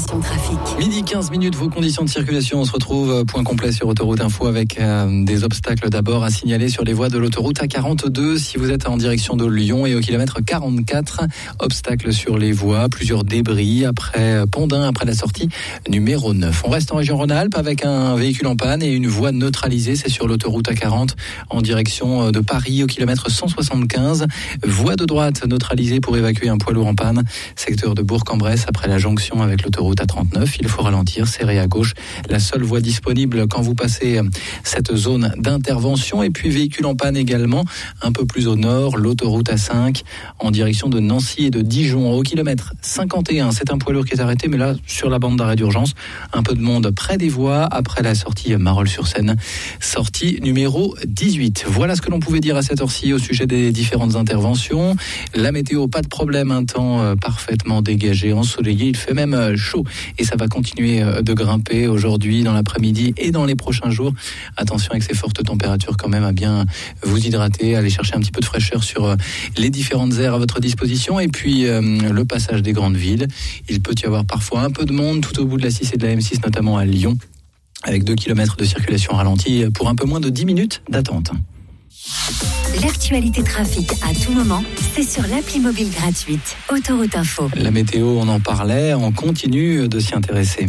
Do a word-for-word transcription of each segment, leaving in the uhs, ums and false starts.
l'information trafic. Midi quinze minutes, vos conditions de circulation. On se retrouve point complet sur Autoroute Info avec euh, des obstacles d'abord à signaler sur les voies de l'autoroute A quarante-deux si vous êtes en direction de Lyon et au kilomètre quarante-quatre. Obstacles sur les voies, plusieurs débris après Pondin, après la sortie numéro neuf. On reste en région Rhône-Alpes avec un véhicule en panne et une voie neutralisée. C'est sur l'autoroute A quarante en direction de Paris au kilomètre cent soixante-quinze. Voie de droite neutralisée pour évacuer un poids lourd en panne. Secteur de Bourg-en-Bresse après la jonction avec l'autoroute A trente-neuf. Il faut ralentir, serrer à gauche. La seule voie disponible quand vous passez cette zone d'intervention. Et puis véhicule en panne également un peu plus au nord, l'autoroute A cinq en direction de Nancy et de Dijon au kilomètre cinquante et un. C'est un poids lourd qui est arrêté, mais là sur la bande d'arrêt d'urgence, un peu de monde près des voies après la sortie Marolles-sur-Seine, sortie numéro dix-huit. Voilà ce que l'on pouvait dire à cette heure-ci au sujet des différentes interventions. La météo, pas de problème, un temps parfaitement dégagé, ensoleillé, il fait même chaud et ça va continuer de grimper aujourd'hui, dans l'après-midi et dans les prochains jours. Attention avec ces fortes températures quand même à bien vous hydrater, aller chercher un petit peu de fraîcheur sur les différentes aires à votre disposition et puis euh, le passage des grandes villes. Il peut y avoir parfois un peu de monde tout au bout de la six et de la M six, notamment à Lyon, avec deux kilomètres de circulation ralentie pour un peu moins de dix minutes d'attente. L'actualité trafic à tout moment, c'est sur l'appli mobile gratuite Autoroute Info. La météo, on en parlait, on continue de s'y intéresser.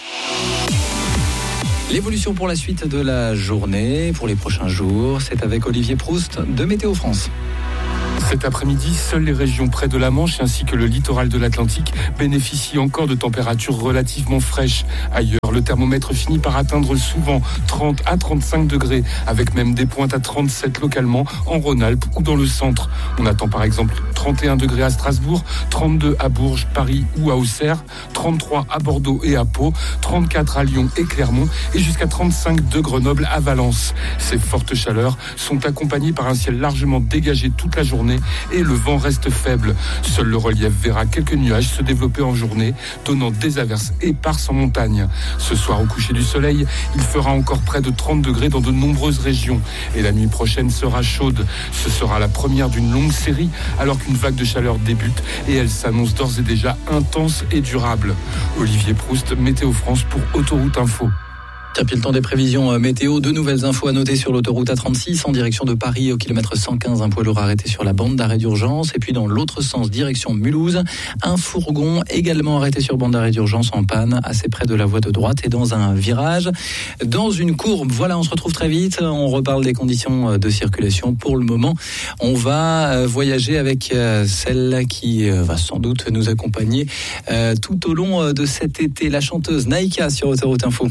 L'évolution pour la suite de la journée, pour les prochains jours, c'est avec Olivier Proust de Météo France. Cet après-midi, seules les régions près de la Manche ainsi que le littoral de l'Atlantique bénéficient encore de températures relativement fraîches. Ailleurs, le thermomètre finit par atteindre souvent trente à trente-cinq degrés, avec même des pointes à trente-sept localement en Rhône-Alpes ou dans le centre. On attend par exemple trente et un degrés à Strasbourg, trente-deux à Bourges, Paris ou à Auxerre, trente-trois à Bordeaux et à Pau, trente-quatre à Lyon et Clermont et jusqu'à trente-cinq de Grenoble à Valence. Ces fortes chaleurs sont accompagnées par un ciel largement dégagé toute la journée et le vent reste faible. Seul le relief verra quelques nuages se développer en journée, donnant des averses éparses en montagne. Ce soir, au coucher du soleil, il fera encore près de trente degrés dans de nombreuses régions. Et la nuit prochaine sera chaude. Ce sera la première d'une longue série, alors qu'une vague de chaleur débute et elle s'annonce d'ores et déjà intense et durable. Olivier Proust, Météo France pour Autoroute Info. Tiens, puis le temps des prévisions météo, deux nouvelles infos à noter sur l'autoroute A trente-six en direction de Paris au kilomètre cent quinze, un poids lourd arrêté sur la bande d'arrêt d'urgence et puis dans l'autre sens direction Mulhouse, un fourgon également arrêté sur bande d'arrêt d'urgence en panne assez près de la voie de droite et dans un virage, dans une courbe. Voilà, on se retrouve très vite, on reparle des conditions de circulation. Pour le moment, on va voyager avec celle qui va sans doute nous accompagner tout au long de cet été, la chanteuse Naïka sur Autoroute Info.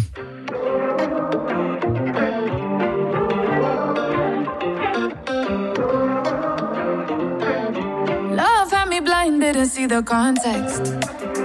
Didn't see the context.